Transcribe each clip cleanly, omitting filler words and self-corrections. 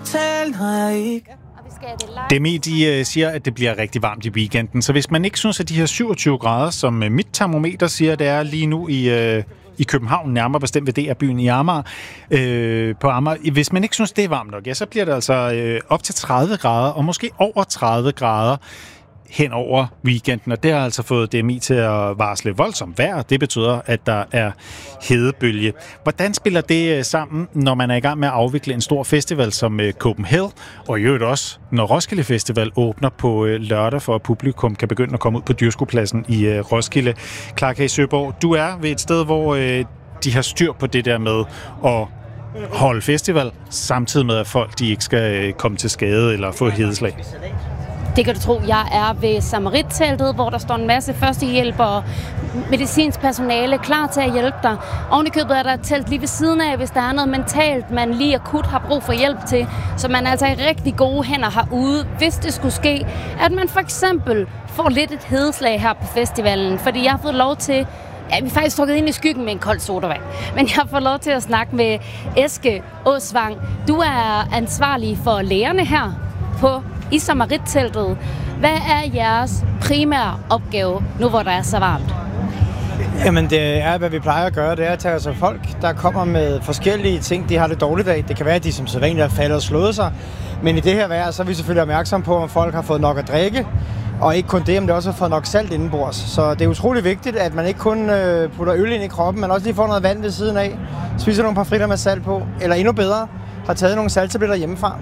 tale, når jeg ikke... Demi, de siger, at det bliver rigtig varmt i weekenden. Så hvis man ikke synes, at de her 27 grader, som mit termometer siger, det er lige nu i København, nærmere bestemt ved DR-byen i Amager, på Amager. Hvis man ikke synes, det er varmt nok, ja, så bliver det altså op til 30 grader, og måske over 30 grader hen over weekenden, og det har altså fået DMI til at varsle voldsomt vejr. Det betyder, at der er hedebølge. Hvordan spiller det sammen, når man er i gang med at afvikle en stor festival som Copenhagen, og i øvrigt også, når Roskilde Festival åbner på lørdag, for at publikum kan begynde at komme ud på Dyrskopladsen i Roskilde. Clark K. Søborg, du er ved et sted, hvor de har styr på det der med at holde festival, samtidig med, at folk de ikke skal komme til skade eller få hedeslag. Det kan du tro. Jeg er ved Samarit-teltet, hvor der står en masse førstehjælp og medicinsk personale klar til at hjælpe dig. Oven i købet er der et telt lige ved siden af, hvis der er noget mentalt, man lige akut har brug for hjælp til. Så man er altså i rigtig gode hænder herude, hvis det skulle ske, at man for eksempel får lidt et hedeslag her på festivalen. Fordi jeg har fået lov til... Ja, vi er faktisk trukket ind i skyggen med en kold sodavand. Men jeg har fået lov til at snakke med Eske Åsvang. Du er ansvarlig for lægerne her i Samarit-teltet. Hvad er jeres primære opgave, nu hvor der er så varmt? Jamen, det er, hvad vi plejer at gøre, det er at tage os af folk, der kommer med forskellige ting, de har det dårligt af. Det kan være, at de som sædvanligt har faldet og slået sig. Men i det her vejr, så er vi selvfølgelig opmærksomme på, om folk har fået nok at drikke. Og ikke kun det, men det også har fået nok salt indenbords. Så det er utrolig vigtigt, at man ikke kun putter øl ind i kroppen, men også lige får noget vand ved siden af. Spiser nogle par fritter med salt på. Eller endnu bedre, har taget nogle salttabletter hjemmefra.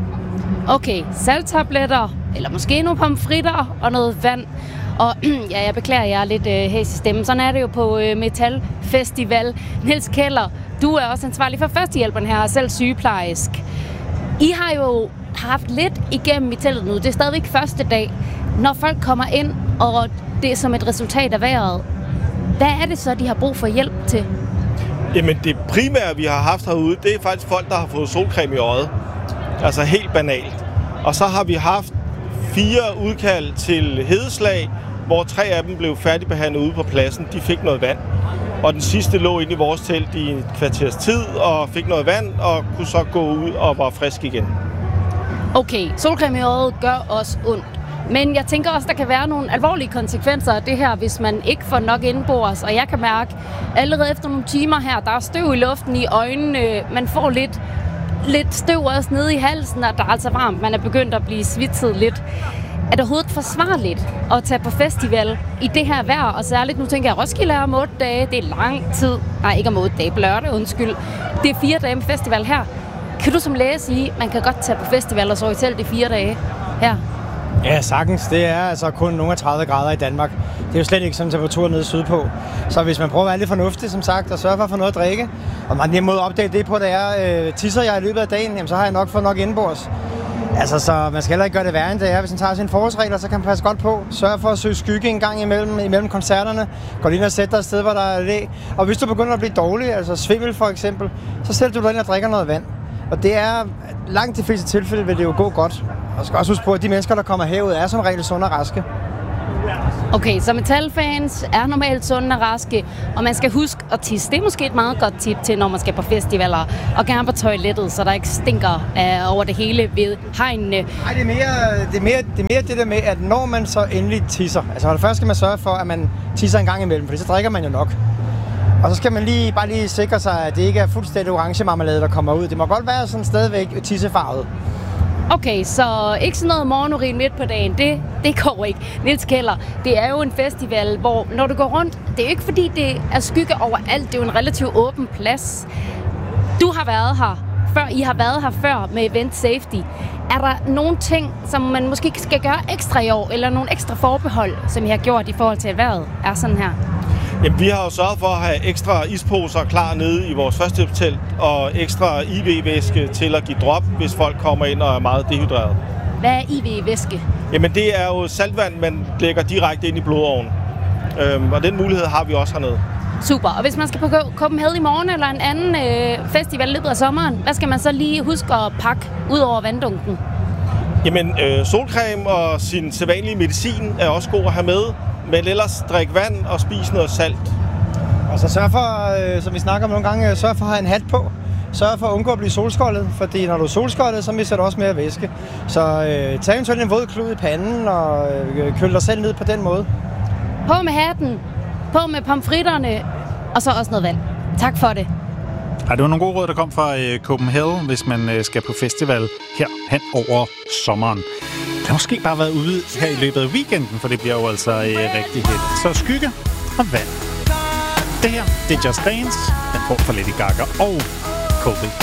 Okay, salttabletter, eller måske nogle pomfritter og noget vand. Og ja, jeg beklager, jeg er lidt hæs i stemmen. Sådan er det jo på Metal Festival. Niels Keller, du er også ansvarlig for førstehjælperen her, og selv sygeplejersk. I har jo haft lidt igennem i teltet nu. Det er stadigvæk første dag. Når folk kommer ind, og det er som et resultat af vejret, hvad er det så, de har brug for hjælp til? Jamen det primære, vi har haft herude, det er faktisk folk, der har fået solcreme i øjet. Altså helt banalt. Og så har vi haft 4 udkald til hedeslag, hvor 3 af dem blev færdigbehandlet ude på pladsen. De fik noget vand. Og den sidste lå inde i vores telt i et kvarters tid og fik noget vand og kunne så gå ud og var frisk igen. Okay, solcreme i øjet gør også ondt. Men jeg tænker også, der kan være nogle alvorlige konsekvenser af det her, hvis man ikke får nok indenbords. Og jeg kan mærke, allerede efter nogle timer her, der er støv i luften i øjnene. Man får lidt støv også nede i halsen, og der er altså varmt. Man er begyndt at blive svitset lidt. Er det overhovedet forsvarligt at tage på festival i det her vejr? Og særligt, nu tænker jeg, Roskilde er om 8 dage. Det er lang tid. Nej, ikke om 8 dage. Lørdag, undskyld. Det er 4 dage med festival her. Kan du som læge sige, at man kan godt tage på festival og sove i telt i 4 dage her? Ja, sagtens. Det er altså kun nogle af 30 grader i Danmark. Det er jo slet ikke sådan temperatur nede sydpå. Så hvis man prøver at være lidt fornuftig, som sagt, og sørge for at få noget at drikke, og man nemlig opdage det på, at jeg tisser jeg i løbet af dagen, jamen, så har jeg nok fået nok indenbords. Altså, så man skal heller ikke gøre det værre end det er. Hvis man tager sine forholdsregler, så kan man passe godt på. Sørg for at søge skygge en gang imellem koncerterne. Gå lige ind og sæt dig et sted, hvor der er læ. Og hvis du begynder at blive dårlig, altså svimmel for eksempel, så sætter du dig ind og drikker noget vand. Og det er langt de fleste tilfælde vil det jo gå godt. Og skal også huske på, at de mennesker, der kommer herud, er som regel sunde og raske. Okay, så metalfans er normalt sunde og raske, og man skal huske at tisse. Det er måske et meget godt tip til, når man skal på festivaler, og gerne på toilettet, så der ikke stinker over det hele ved hegnene. Nej, det er mere det der med, at når man så endelig tisser, altså for det første skal man sørge for, at man tisser en gang imellem, for så drikker man jo nok. Og så skal man bare lige sikre sig, at det ikke er fuldstændig orange marmelade, der kommer ud. Det må godt være sådan stadigvæk tissefarvet. Okay, så ikke sådan noget morgenurin midt på dagen, det går ikke. Niels Keller, det er jo en festival, hvor når du går rundt, det er ikke fordi det er skygge overalt, det er jo en relativt åben plads. Du har været her før, I har været her før med Event Safety. Er der nogle ting, som man måske skal gøre ekstra i år, eller nogle ekstra forbehold, som I har gjort i forhold til, at vejret er sådan her? Jamen, vi har jo sørget for at have ekstra isposer klar nede i vores førstehjælpstelt, og ekstra IV-væske til at give drop, hvis folk kommer ind og er meget dehydreret. Hvad er IV-væske? Jamen, det er jo saltvand, man lægger direkte ind i blodåren. Og den mulighed har vi også hernede. Super. Og hvis man skal på Copenhagen i morgen eller en anden festival i løbet af sommeren, hvad skal man så lige huske at pakke ud over vanddunken? Jamen, solcreme og sin sædvanlige medicin er også god at have med. Men ellers drik vand og spis noget salt. Og så sørg for, som vi snakker om nogle gange, sørg for at have en hat på. sørg for at undgå at blive solskoldet, fordi når du er solskoldet, så mister du også mere væske. Så tag eventuelt en våd klud i panden og køl dig selv ned på den måde. På med hatten, på med pomfritterne, og så også noget vand. Tak for det. Det var nogle gode råd, der kom fra Copenhagen, hvis man skal på festival her hen over sommeren. Det har måske bare været ude her i løbet af weekenden, for det bliver jo altså rigtig hit. Så skygge og vand. Det her, det er Just Dance. Den får for Lady Gaga og Coldplay.